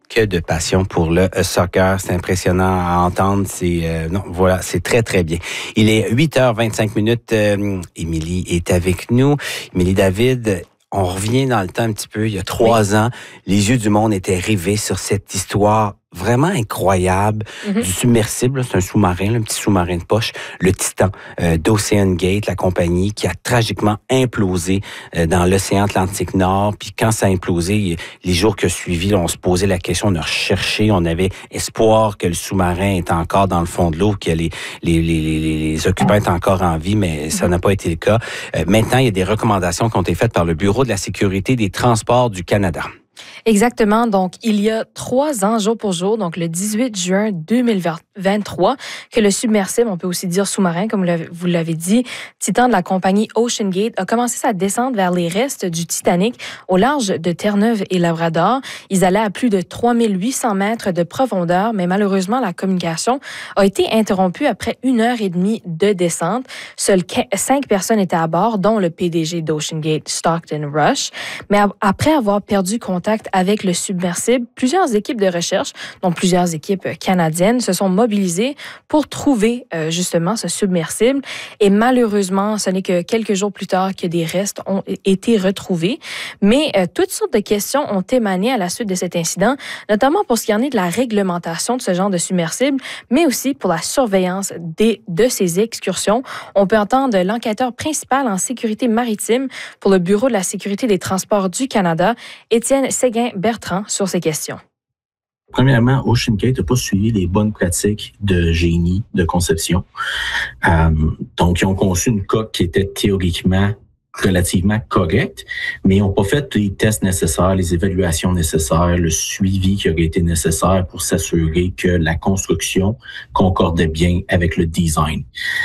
Que de passion pour le soccer. C'est impressionnant à entendre. C'est très, très bien. Il est 8h25. Émilie est avec nous. Émilie David, on revient dans le temps un petit peu. Il y a 3 ans, les yeux du monde étaient rivés sur cette histoire vraiment incroyable du submersible. C'est un sous-marin, un petit sous-marin de poche, le Titan d'Ocean Gate, la compagnie qui a tragiquement implosé dans l'océan Atlantique Nord. Puis quand ça a implosé, les jours qui ont suivi, on se posait la question, on a recherché, on avait espoir que le sous-marin est encore dans le fond de l'eau, que les occupants étaient encore en vie, mais ça n'a pas été le cas. Maintenant, il y a des recommandations qui ont été faites par le Bureau de la sécurité des transports du Canada. Exactement. Donc, il y a 3 ans, jour pour jour, donc le 18 juin 2023, que le submersible, on peut aussi dire sous-marin, comme vous l'avez dit, Titan de la compagnie Ocean Gate, a commencé sa descente vers les restes du Titanic au large de Terre-Neuve et Labrador. Ils allaient à plus de 3800 mètres de profondeur, mais malheureusement, la communication a été interrompue après 1h30 de descente. Seules 5 personnes étaient à bord, dont le PDG d'Ocean Gate, Stockton Rush. Mais après avoir perdu contact avec le submersible, plusieurs équipes de recherche, dont plusieurs équipes canadiennes, se sont mobilisées pour trouver justement ce submersible. Et malheureusement, ce n'est que quelques jours plus tard que des restes ont été retrouvés. Mais toutes sortes de questions ont émané à la suite de cet incident, notamment pour ce qui en est de la réglementation de ce genre de submersible, mais aussi pour la surveillance de ces excursions. On peut entendre l'enquêteur principal en sécurité maritime pour le Bureau de la sécurité des transports du Canada, Étienne Séguin-Bertrand, sur ces questions. Premièrement, Ocean Gate n'a pas suivi les bonnes pratiques de génie, de conception. Donc, ils ont conçu une coque qui était théoriquement relativement correcte, mais ils n'ont pas fait les tests nécessaires, les évaluations nécessaires, le suivi qui aurait été nécessaire pour s'assurer que la construction concordait bien avec le design.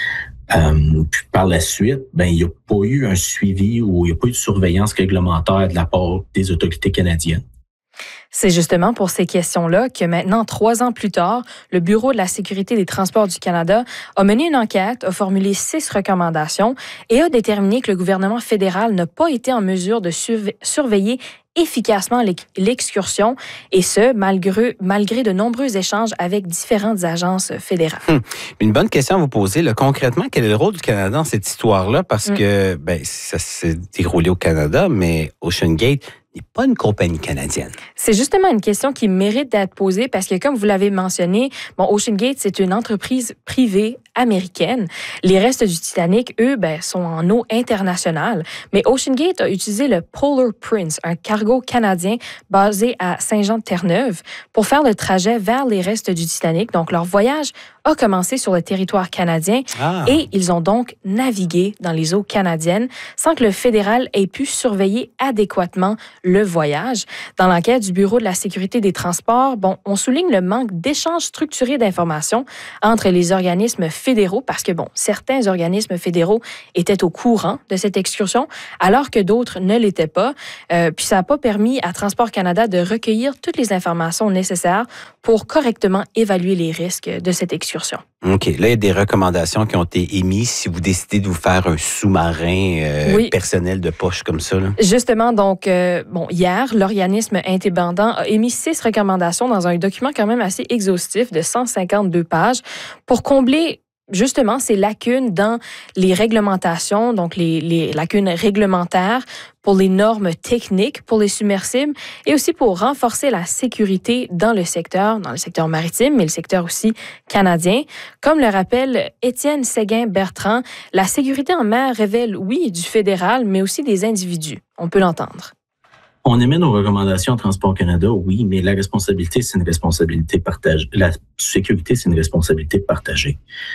Puis par la suite, il n'y a pas eu un suivi ou il n'y a pas eu de surveillance réglementaire de la part des autorités canadiennes. C'est justement pour ces questions-là que maintenant, 3 ans plus tard, le Bureau de la sécurité des transports du Canada a mené une enquête, a formulé 6 recommandations et a déterminé que le gouvernement fédéral n'a pas été en mesure de surveiller efficacement l'excursion, et ce, malgré de nombreux échanges avec différentes agences fédérales. Une bonne question à vous poser. Là, concrètement, quel est le rôle du Canada dans cette histoire-là? Parce que ça s'est déroulé au Canada, mais Ocean Gate n'est pas une compagnie canadienne. C'est justement une question qui mérite d'être posée parce que, comme vous l'avez mentionné, Ocean Gate, c'est une entreprise privée américaine. Les restes du Titanic, eux, sont en eau internationale. Mais Ocean Gate a utilisé le Polar Prince, un cargo canadien basé à Saint-Jean-de-Terre-Neuve, pour faire le trajet vers les restes du Titanic. Donc, leur voyage a commencé sur le territoire canadien et ils ont donc navigué dans les eaux canadiennes sans que le fédéral ait pu surveiller adéquatement le voyage. Dans l'enquête du Bureau de la sécurité des transports, on souligne le manque d'échanges structurés d'informations entre les organismes fédéraux parce que, certains organismes fédéraux étaient au courant de cette excursion alors que d'autres ne l'étaient pas. Puis ça n'a pas permis à Transport Canada de recueillir toutes les informations nécessaires pour correctement évaluer les risques de cette excursion. OK. Là, il y a des recommandations qui ont été émises si vous décidez de vous faire un sous-marin personnel de poche comme ça. Là. Justement, donc, hier, l'organisme indépendant a émis 6 recommandations dans un document quand même assez exhaustif de 152 pages pour combler justement ces lacunes dans les réglementations, donc les lacunes réglementaires pour les normes techniques pour les submersibles et aussi pour renforcer la sécurité dans le secteur maritime, mais le secteur aussi canadien. Comme le rappelle Étienne Séguin-Bertrand, la sécurité en mer révèle, oui, du fédéral, mais aussi des individus. On peut l'entendre. On émet nos recommandations à Transport Canada, oui, mais la responsabilité, c'est une responsabilité partagée. La sécurité, c'est une responsabilité partagée.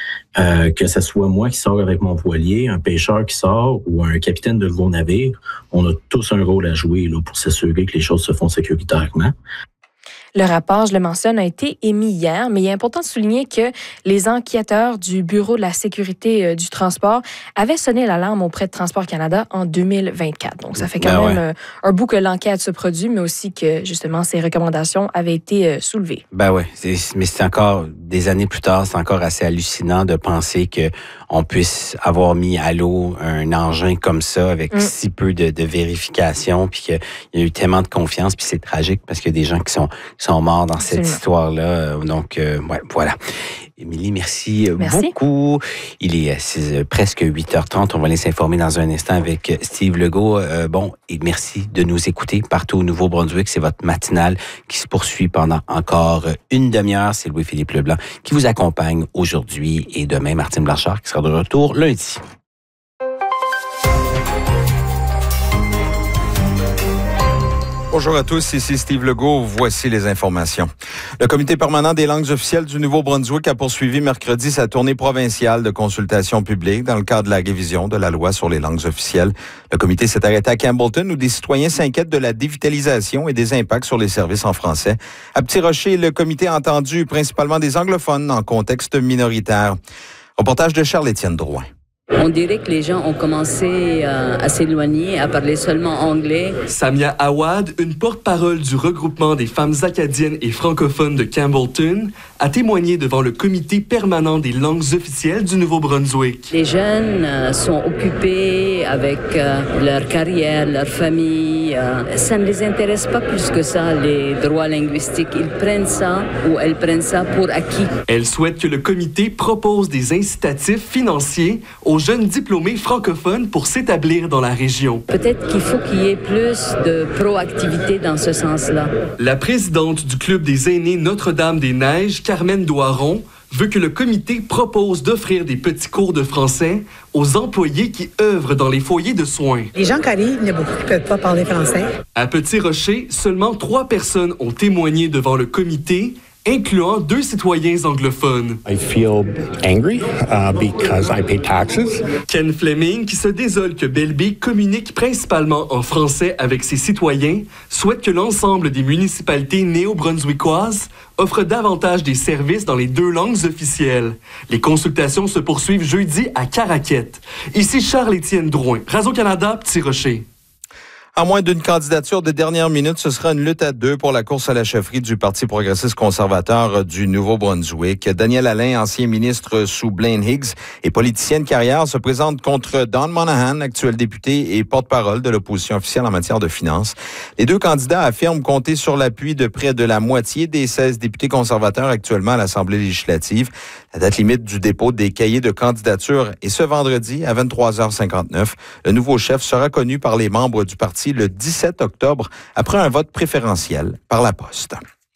Que ce soit moi qui sors avec mon voilier, un pêcheur qui sort ou un capitaine de gros navire, on a tous un rôle à jouer là, pour s'assurer que les choses se font sécuritairement. Le rapport, je le mentionne, a été émis hier, mais il est important de souligner que les enquêteurs du Bureau de la sécurité du transport avaient sonné l'alarme auprès de Transport Canada en 2024. Donc, ça fait quand même un bout que l'enquête se produit, mais aussi que, justement, ces recommandations avaient été soulevées. Mais c'est encore, des années plus tard, c'est encore assez hallucinant de penser qu'on puisse avoir mis à l'eau un engin comme ça avec si peu de vérification, puis qu'il y a eu tellement de confiance, puis c'est tragique parce qu'il y a des gens qui sont sont morts dans Absolument. cette histoire-là. Donc, ouais, voilà. Émilie, merci beaucoup. Il est presque 8h30. On va aller s'informer dans un instant avec Steve Legault. Et merci de nous écouter partout au Nouveau-Brunswick. C'est votre matinale qui se poursuit pendant encore une demi-heure. C'est Louis-Philippe Leblanc qui vous accompagne aujourd'hui et demain, Martine Blanchard qui sera de retour lundi. Bonjour à tous, ici Steve Legault. Voici les informations. Le Comité permanent des langues officielles du Nouveau-Brunswick a poursuivi mercredi sa tournée provinciale de consultation publique dans le cadre de la révision de la loi sur les langues officielles. Le comité s'est arrêté à Campbellton où des citoyens s'inquiètent de la dévitalisation et des impacts sur les services en français. À Petit-Rocher, le comité a entendu principalement des anglophones en contexte minoritaire. Reportage de Charles-Étienne Drouin. On dirait que les gens ont commencé à s'éloigner, à parler seulement anglais. Samia Awad, une porte-parole du regroupement des femmes acadiennes et francophones de Campbellton, a témoigné devant le comité permanent des langues officielles du Nouveau-Brunswick. Les jeunes sont occupés avec leur carrière, leur famille. Ça ne les intéresse pas plus que ça, les droits linguistiques. Ils prennent ça ou elles prennent ça pour acquis. Elle souhaite que le comité propose des incitatifs financiers aux jeunes diplômés francophones pour s'établir dans la région. Peut-être qu'il faut qu'il y ait plus de proactivité dans ce sens-là. La présidente du Club des aînés Notre-Dame-des-Neiges, Carmen Doiron, veut que le comité propose d'offrir des petits cours de français aux employés qui œuvrent dans les foyers de soins. Les gens qui arrivent, il y en a beaucoup qui ne peuvent pas parler français. À Petit-Rocher, seulement 3 personnes ont témoigné devant le comité, incluant 2 citoyens anglophones. I feel angry because I pay taxes. Ken Fleming, qui se désole que Belle Bay communique principalement en français avec ses citoyens, souhaite que l'ensemble des municipalités néo-brunswickoises offrent davantage des services dans les 2 langues officielles. Les consultations se poursuivent jeudi à Caraquette. Ici Charles-Étienne Drouin, Radio-Canada, Petit-Rocher. À moins d'une candidature de dernière minute, ce sera une lutte à 2 pour la course à la chefferie du Parti progressiste conservateur du Nouveau-Brunswick. Daniel Alain, ancien ministre sous Blaine Higgs et politicien de carrière, se présente contre Don Monahan, actuel député et porte-parole de l'opposition officielle en matière de finances. Les 2 candidats affirment compter sur l'appui de près de la moitié des 16 députés conservateurs actuellement à l'Assemblée législative. La date limite du dépôt des cahiers de candidature est ce vendredi à 23h59. Le nouveau chef sera connu par les membres du parti le 17 octobre après un vote préférentiel par la poste.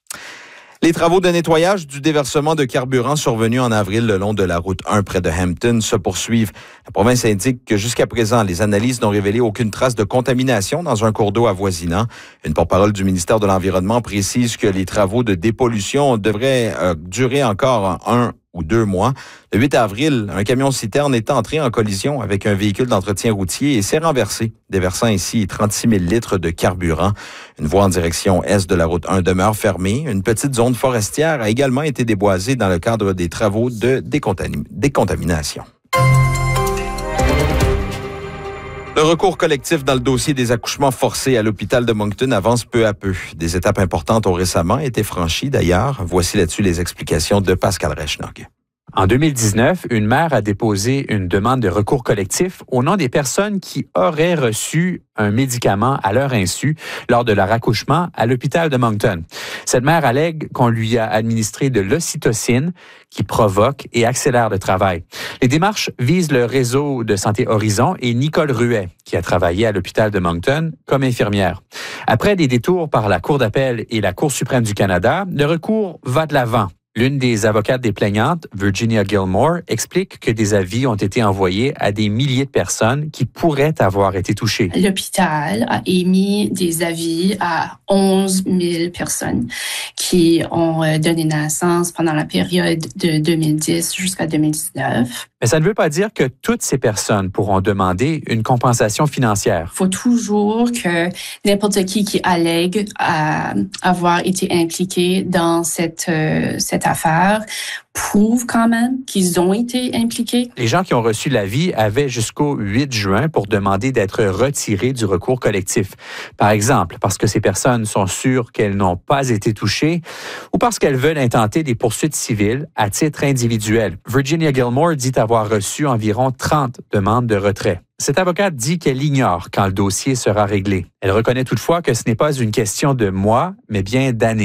Les travaux de nettoyage du déversement de carburant survenus en avril le long de la route 1 près de Hampton se poursuivent. La province indique que jusqu'à présent, les analyses n'ont révélé aucune trace de contamination dans un cours d'eau avoisinant. Une porte-parole du ministère de l'Environnement précise que les travaux de dépollution devraient durer encore 1 ou 2 mois. Le 8 avril, un camion-citerne est entré en collision avec un véhicule d'entretien routier et s'est renversé, déversant ainsi 36 000 litres de carburant. Une voie en direction est de la route 1 demeure fermée. Une petite zone forestière a également été déboisée dans le cadre des travaux de décontamination. Le recours collectif dans le dossier des accouchements forcés à l'hôpital de Moncton avance peu à peu. Des étapes importantes ont récemment été franchies d'ailleurs. Voici là-dessus les explications de Pascal Rechnog. En 2019, une mère a déposé une demande de recours collectif au nom des personnes qui auraient reçu un médicament à leur insu lors de leur accouchement à l'hôpital de Moncton. Cette mère allègue qu'on lui a administré de l'ocytocine qui provoque et accélère le travail. Les démarches visent le réseau de Santé Horizon et Nicole Ruet, qui a travaillé à l'hôpital de Moncton comme infirmière. Après des détours par la Cour d'appel et la Cour suprême du Canada, le recours va de l'avant. L'une des avocates des plaignantes, Virginia Gilmore, explique que des avis ont été envoyés à des milliers de personnes qui pourraient avoir été touchées. L'hôpital a émis des avis à 11 000 personnes qui ont donné naissance pendant la période de 2010 jusqu'à 2019. Mais ça ne veut pas dire que toutes ces personnes pourront demander une compensation financière. Il faut toujours que n'importe qui allègue à avoir été impliqué dans cette affaire prouve quand même qu'ils ont été impliqués. Les gens qui ont reçu l'avis avaient jusqu'au 8 juin pour demander d'être retirés du recours collectif. Par exemple, parce que ces personnes sont sûres qu'elles n'ont pas été touchées ou parce qu'elles veulent intenter des poursuites civiles à titre individuel. Virginia Gilmore dit avoir reçu environ 30 demandes de retrait. Cette avocate dit qu'elle ignore quand le dossier sera réglé. Elle reconnaît toutefois que ce n'est pas une question de mois, mais bien d'années.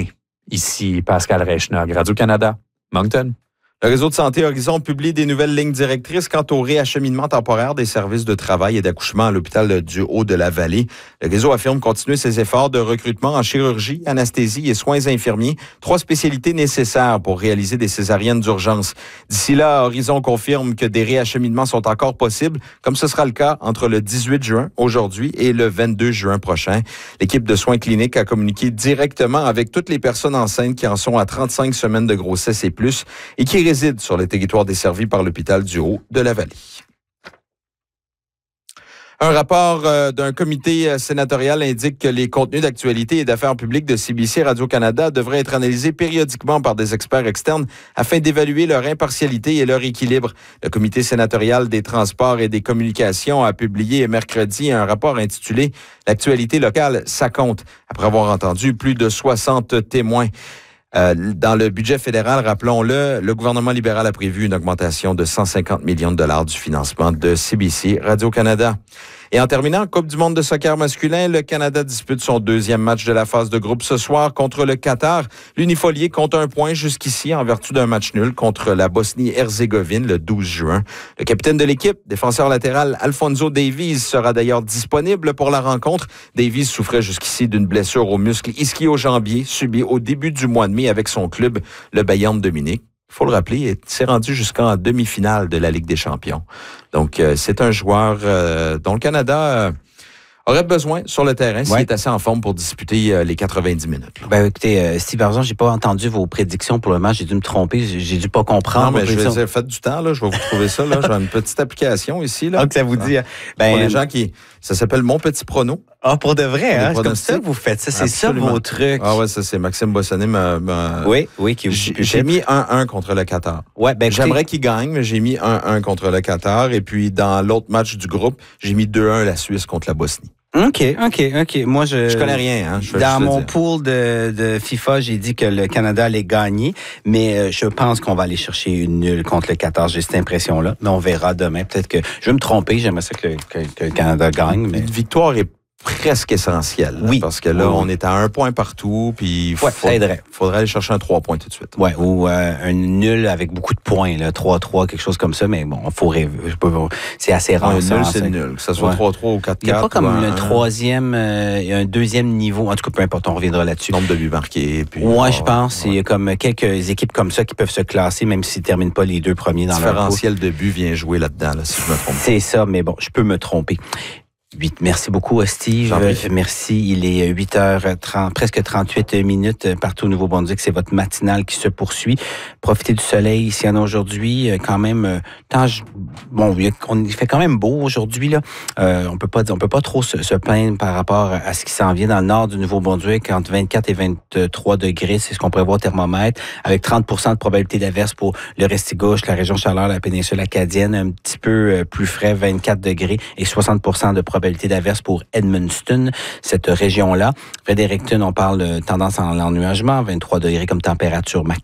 Ici Pascal Reichnog, Radio-Canada, Moncton. Le réseau de santé Horizon publie des nouvelles lignes directrices quant au réacheminement temporaire des services de travail et d'accouchement à l'hôpital du Haut-de-la-Vallée. Le réseau affirme continuer ses efforts de recrutement en chirurgie, anesthésie et soins infirmiers, 3 spécialités nécessaires pour réaliser des césariennes d'urgence. D'ici là, Horizon confirme que des réacheminements sont encore possibles, comme ce sera le cas entre le 18 juin, aujourd'hui, et le 22 juin prochain. L'équipe de soins cliniques a communiqué directement avec toutes les personnes enceintes qui en sont à 35 semaines de grossesse et plus et qui résident sur le territoire desservi par l'hôpital du Haut-de-la-Vallée. Un rapport d'un comité sénatorial indique que les contenus d'actualité et d'affaires publiques de CBC Radio-Canada devraient être analysés périodiquement par des experts externes afin d'évaluer leur impartialité et leur équilibre. Le comité sénatorial des transports et des communications a publié mercredi un rapport intitulé « L'actualité locale, ça compte » après avoir entendu plus de 60 témoins. Dans le budget fédéral, rappelons-le, le gouvernement libéral a prévu une augmentation de 150 millions de dollars du financement de CBC Radio-Canada. Et en terminant, Coupe du monde de soccer masculin, le Canada dispute son 2e match de la phase de groupe ce soir contre le Qatar. L'Unifolié compte 1 point jusqu'ici en vertu d'un match nul contre la Bosnie-Herzégovine le 12 juin. Le capitaine de l'équipe, défenseur latéral Alfonso Davies, sera d'ailleurs disponible pour la rencontre. Davies souffrait jusqu'ici d'une blessure au muscle ischio-jambier subie au début du mois de mai avec son club, le Bayern de Munich. Il faut le rappeler, il s'est rendu jusqu'en demi-finale de la Ligue des champions. Donc, c'est un joueur dont le Canada aurait besoin sur le terrain s'il est assez en forme pour disputer les 90 minutes. Ben, écoutez, Steve, par exemple, j'ai pas entendu vos prédictions pour le match. J'ai dû me tromper. J'ai dû pas comprendre. Non, mais je vais dire, faites du temps, là. Je vais vous trouver ça, là. J'ai une petite application ici, là. Donc, ça vous dit, pour les gens ça s'appelle Mon Petit Prono. Ah, pour de vrai, hein? C'est comme ça que vous faites ça. C'est Absolument. Ça, vos trucs. Ah ouais, ça, c'est Maxime Bossonné. Oui, qui j'ai mis 1-1 contre le Qatar. Ouais, ben, j'aimerais qu'il gagne, mais j'ai mis 1-1 contre le Qatar. Et puis, dans l'autre match du groupe, j'ai mis 2-1 la Suisse contre la Bosnie. OK. Moi, je connais rien. Dans mon pool de FIFA, j'ai dit que le Canada allait gagner, mais je pense qu'on va aller chercher une nulle contre le Qatar. J'ai cette impression-là, mais on verra demain. Peut-être que je vais me tromper. J'aimerais ça que le Canada gagne. Mais... Une victoire est presque essentiel. Oui. Parce que là, on est à 1 point partout, puis ça aiderait. Faudrait aller chercher un 3 points tout de suite. Ouais, ou un nul avec beaucoup de points, là, 3-3, quelque chose comme ça, mais bon, faut rêver. C'est assez rare. Un nul, c'est nul. Que ce soit 3-3 ou 4-4. Il n'y a pas comme un troisième, un deuxième niveau. En tout cas, peu importe, on reviendra là-dessus. Nombre de buts marqués. Puis, je pense. Il y a comme quelques équipes comme ça qui peuvent se classer, même s'ils ne terminent pas les 2 premiers dans leur pool. Le différentiel de buts vient jouer là-dedans, là, si je me trompe. C'est ça, mais bon, je peux me tromper. Merci beaucoup, Steve. Merci. Il est 8h30, presque 38 minutes partout au Nouveau-Brunswick. C'est votre matinale qui se poursuit. Profitez du soleil ici en aujourd'hui. Quand même, il fait quand même beau aujourd'hui, là. On peut pas trop se plaindre par rapport à ce qui s'en vient dans le nord du Nouveau-Brunswick. Entre 24 et 23 degrés, c'est ce qu'on prévoit au thermomètre, avec 30% de probabilité d'averse pour le Restigouche, la région Chaleur, la péninsule acadienne, un petit peu plus frais, 24 degrés, et 60% de probabilité d'averse pour Edmundston, cette région-là. Fredericton, on parle de tendance à l'ennuagement, 23 degrés comme température maximale.